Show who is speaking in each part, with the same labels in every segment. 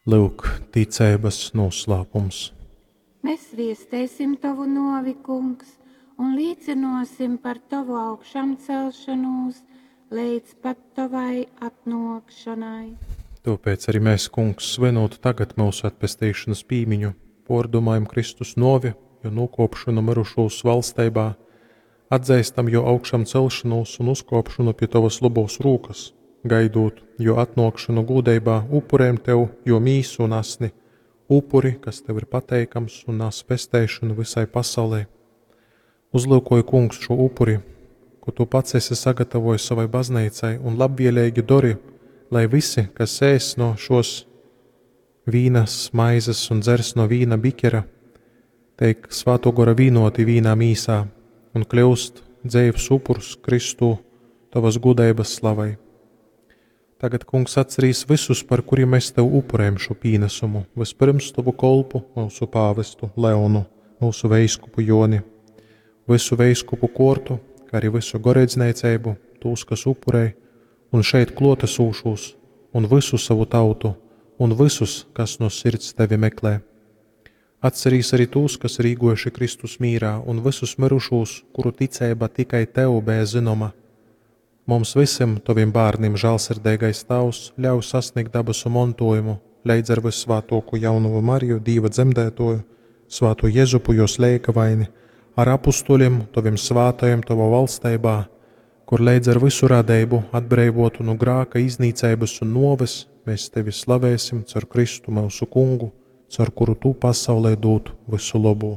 Speaker 1: Lūk, ticības noslēpums.
Speaker 2: Mēs viestēsim tavu novi, kungs, un liecinosim par tavu augšām celšanos līdz pat tavai atnākšanai.
Speaker 1: Tāpēc arī mēs, kungs, svinot tagad mūsu atpestīšanas pīmiņu, pordomājam Kristus novi, jo nokopšanu mirušos valstībā, atzīstam jo augšām celšanos un uzkopšanu pie tavas labos rūkas, gaidot jo atnākšanu gūdībā upurēm tev, jo mīsu un asni, upuri, kas tev ir pateikams un nes pestēšanu visai pasaulē. Uzlūkoju, kungs, šo upuri, ko tu pats esi sagatavojis savai baznīcai un labvēlīgi dori, lai visi, kas ēs no šos vīnas maizes un dzers no vīna bikera, teik Svēto gara vīnoti vīnā mīsā un kļūst dzīvs upurs Kristu tavas gudības slavai. Tagad, kungs, atcerīs visus, par kuriem mēs tev upurējam šo pīnesumu, vispirms tavu kolpu, mūsu pāvestu Leonu, mūsu veiskupu Joni, visu veiskupu kortu, kā arī visu garīdzniecību, tūs, kas upurēja, un šeit klotesūšos, un visu savu tautu, un visus, kas no sirds tevi meklē. Atcerīs arī tūs, kas rīgojuši Kristus mīrā, un visus mirušos, kuru ticība tikai tev bija zinoma. Mums visiem taviem bārniem žēlsirdīgais tavs ļauj sasniegt dabasu montojumu, līdz ar visvātoku jaunumu Mariju, Dieva dzemdētoju, svāto Jezupu, jo slēka vaini, ar apustuļiem, taviem svātajiem tava valstībā, kur līdz ar visu radību atbrīvotu no grāka iznīcības un noves, mēs tevi slavēsim caur Kristu mūsu kungu, caur kuru tu pasaulē dotu visu labu.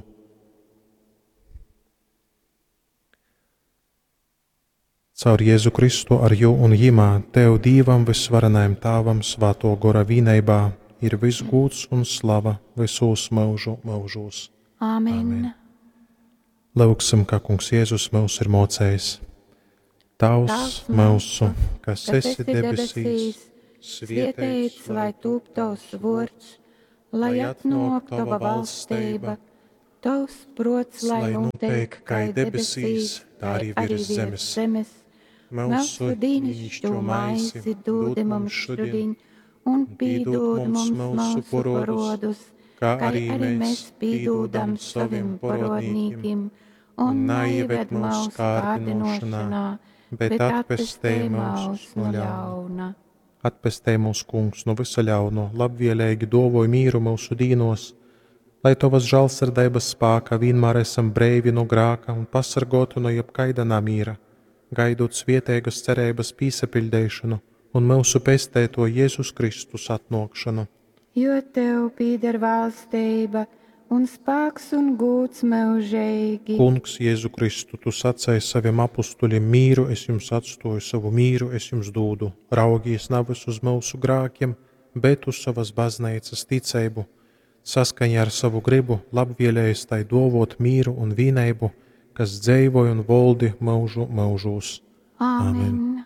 Speaker 1: Caur Jēzu Kristu ar jū un jimā, tev Dievam visvarenajam Tāvam Svēto gara vienībā ir viss gods un slava visos mūžu mūžos.
Speaker 2: Āmen.
Speaker 1: Lūgsim, kā kungs Jēzus mūs ir mocējis. Tavs mūsu, kas esi debesīs,
Speaker 2: svētīts lai top tavs vārds, lai atnāk tava valstība, tavs prots, lai notiek kā debesīs, tā arī virs zemes. Mūsu dienascho maizi dod mums šodien, un piedod mums mūsu parodus, kā arī mēs piedodam saviem parodnīkiem, un neieved mūsu kārdinošanā, bet atpestī mūs no ļauna.
Speaker 1: Atpestī mūs, kungs, no visa ļauno, labvēlīgi dovoju mīru mūsu dīnos, lai tavas žēlsirdības spēkā vienmēr esam brīvi no grāka un pasargotu no jebkaida namīra, gaidot svētīgas cerības piesapildīšanu un mūsu pestēto Jēzus Kristus atnākšanu.
Speaker 2: Jo tev pieder valstība un spēks un gods mūžīgi.
Speaker 1: Kungs, Jēzu Kristu, tu sacēji saviem apustuļiem: mīru es jums atstāju, savu mīru es jums dodu. Raugies nevis uz mūsu grēkiem, bet uz savas baznīcas ticību. Saskaņā ar savu gribu labvēlējies tai dovot mīru un vienību, kas dzīvoja un valdi mūžu mūžos.
Speaker 2: Āmen.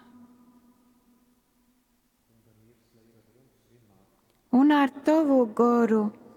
Speaker 2: Un ar tavu garu